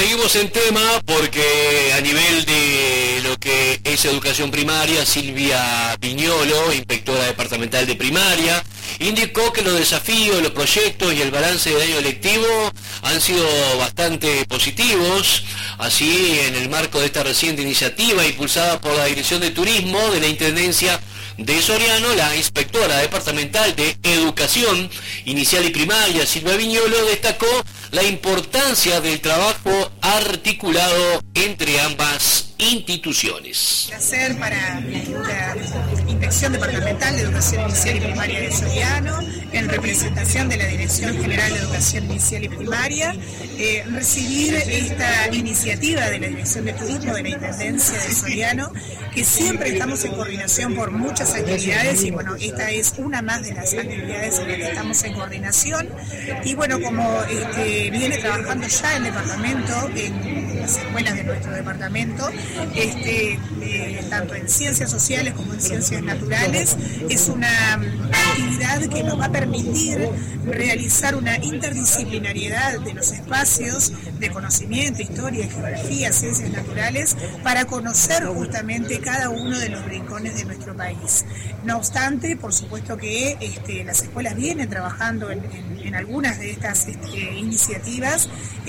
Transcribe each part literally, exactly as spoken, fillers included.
seguimos en tema porque a nivel de lo que es educación primaria, Silvia Viñolo, inspectora departamental de primaria, indicó que los desafíos, los proyectos y el balance del año lectivo han sido bastante positivos. Así, en el marco de esta reciente iniciativa impulsada por la Dirección de Turismo de la Intendencia de Soriano, la inspectora departamental de Educación Inicial y Primaria, Silvia Viñolo, destacó la importancia del trabajo articulado entre ambas instituciones. Hacer para la Inspección Departamental de Educación Inicial y Primaria de Soriano, en representación de la Dirección General de Educación Inicial y Primaria, eh, recibir esta iniciativa de la Dirección de Turismo de la Intendencia de Soriano, que siempre estamos en coordinación por muchas actividades, y bueno, esta es una más de las actividades en las que estamos en coordinación. Y bueno, como este, viene trabajando ya el departamento, en las escuelas de nuestro departamento, este, eh, tanto en ciencias sociales como en ciencias naturales, es una actividad que nos va a permitir realizar una interdisciplinariedad de los espacios de conocimiento, historia, geografía, ciencias naturales, para conocer justamente cada uno de los rincones de nuestro país. No obstante, por supuesto que este, las escuelas vienen trabajando en, en, en algunas de estas este, iniciativas,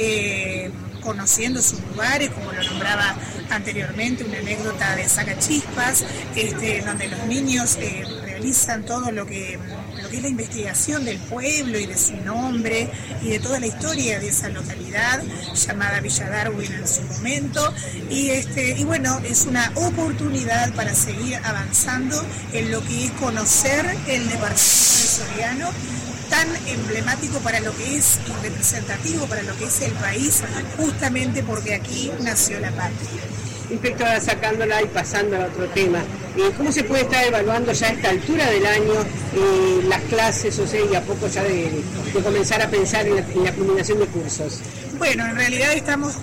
eh, conociendo sus lugares, como lo nombraba anteriormente, una anécdota de Sacachispas, este, donde los niños eh, realizan todo lo que, lo que es la investigación del pueblo y de su nombre y de toda la historia de esa localidad llamada Villa Darwin en su momento, y, este, y bueno, es una oportunidad para seguir avanzando en lo que es conocer el departamento de Soriano, tan emblemático para lo que es y representativo para lo que es el país, justamente porque aquí nació la patria. Inspectora, sacándola y pasando a otro tema, eh, ¿cómo se puede estar evaluando ya a esta altura del año eh, las clases, o sea, y a poco ya de, de comenzar a pensar en la, en la culminación de cursos? Bueno, en realidad estamos